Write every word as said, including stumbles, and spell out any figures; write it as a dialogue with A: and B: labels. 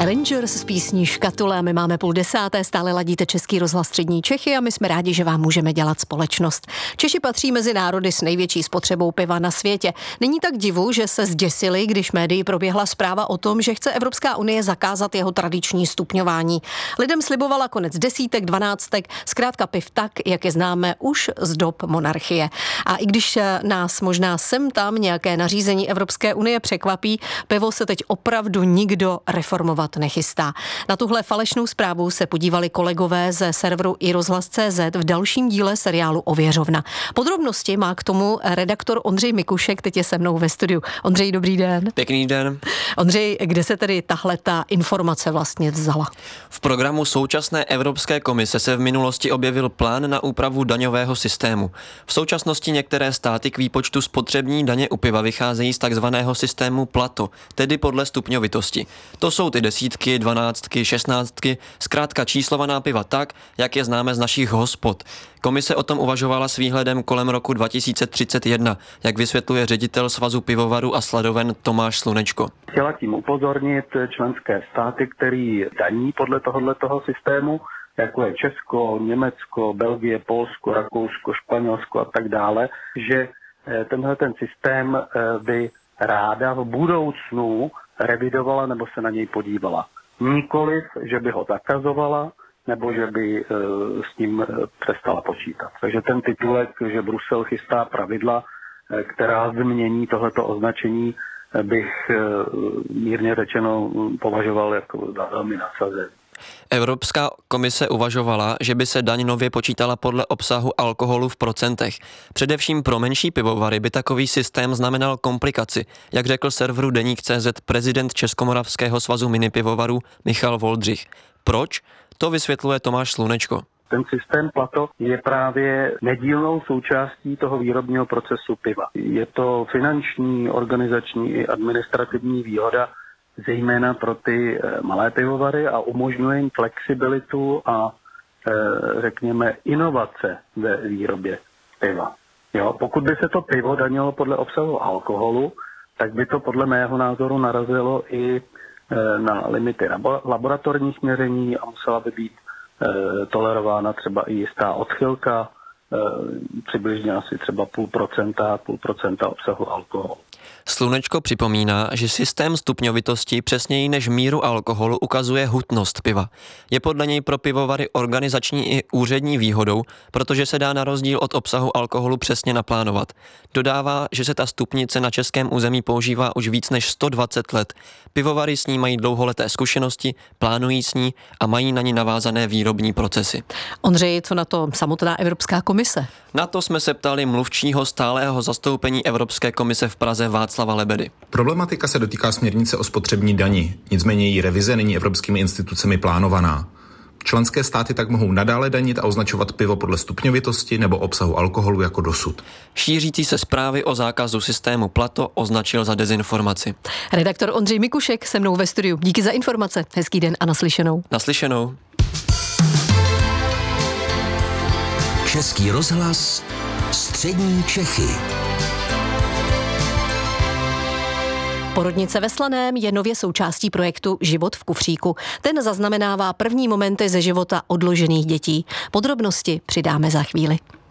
A: Rangers s písní Škatule a my máme půl desáté, stále ladíte Český rozhlas Střední Čechy a my jsme rádi, že vám můžeme dělat společnost. Češi patří mezi národy s největší spotřebou piva na světě. Není tak divu, že se zděsili, když médii proběhla zpráva o tom, že chce Evropská unie zakázat jeho tradiční stupňování. Lidem slibovala konec desítek, dvanáctek, zkrátka piv tak, jak je známe už z dob monarchie. A i když nás možná sem tam nějaké nařízení Evropské unie překvapí, pivo se teď opravdu nikdo reformovat nechystá. Na tuhle falešnou zprávu se podívali kolegové ze serveru i rozhlas tečka cé zet v dalším díle seriálu Ověřovna. Podrobnosti má k tomu redaktor Ondřej Mikušek, teď je se mnou ve studiu. Ondřej, dobrý den.
B: Pěkný den.
A: Ondřej, kde se tedy tahle ta informace vlastně vzala?
B: V programu současné Evropské komise se v minulosti objevil plán na úpravu daňového systému. V současnosti některé státy k výpočtu spotřební daně u piva vycházejí z takzvaného systému Plato, tedy podle stupňovitosti. To jsou ty desítky, dvanáctky, šestnáctky, zkrátka číslovaná piva tak, jak je známe z našich hospod. Komise o tom uvažovala s výhledem kolem roku dva tisíce třicet jedna, jak vysvětluje ředitel Svazu pivovarů a sladoven Tomáš Slunečko.
C: Chtěla tím upozornit členské státy, který daní podle tohoto systému, jako je Česko, Německo, Belgie, Polsko, Rakousko, Španělsko a tak dále, že tenhle ten systém by ráda v budoucnu revidovala nebo se na něj podívala. Nikoliv, že by ho zakazovala, nebo že by s ním přestala počítat. Takže ten titulek, že Brusel chystá pravidla, která změní tohleto označení, bych mírně řečeno považoval jako za velmi nasazený.
B: Evropská komise uvažovala, že by se daň nově počítala podle obsahu alkoholu v procentech. Především pro menší pivovary by takový systém znamenal komplikaci, jak řekl serveru Deník tečka cé zet prezident Českomoravského svazu minipivovarů Michal Voldřich. Proč? To vysvětluje Tomáš Slunečko.
C: Ten systém Plato je právě nedílnou součástí toho výrobního procesu piva. Je to finanční, organizační i administrativní výhoda, zejména pro ty malé pivovary a umožňuje jim flexibilitu a řekněme inovace ve výrobě piva. Jo, pokud by se to pivo danilo podle obsahu alkoholu, tak by to podle mého názoru narazilo i na limity laboratorních měření a musela by být tolerována třeba i jistá odchylka, přibližně asi třeba půl procenta, půl procenta obsahu alkoholu.
B: Slunečko připomíná, že systém stupňovitosti přesněji než míru alkoholu ukazuje hutnost piva. Je podle něj pro pivovary organizační i úřední výhodou, protože se dá na rozdíl od obsahu alkoholu přesně naplánovat. Dodává, že se ta stupnice na českém území používá už víc než sto dvacet let. Pivovary s ní mají dlouholeté zkušenosti, plánují s ní a mají na ní navázané výrobní procesy.
A: Ondřej, co na to samotná Evropská komise?
B: Na to jsme se ptali mluvčího stálého zastoupení Evropské komise v Praze Václava Lebedy.
D: Problematika se dotýká směrnice o spotřební dani, nicméně její revize není evropskými institucemi plánovaná. Členské státy tak mohou nadále danit a označovat pivo podle stupňovitosti nebo obsahu alkoholu jako dosud.
B: Šířící se zprávy o zákazu systému Plato označil za dezinformaci.
A: Redaktor Ondřej Mikušek se mnou ve studiu. Díky za informace. Hezký den a naslyšenou.
B: Naslyšenou.
E: Český rozhlas Střední Čechy.
A: Porodnice ve Slaném je nově součástí projektu Život v kufříku. Ten zaznamenává první momenty ze života odložených dětí. Podrobnosti přidáme za chvíli.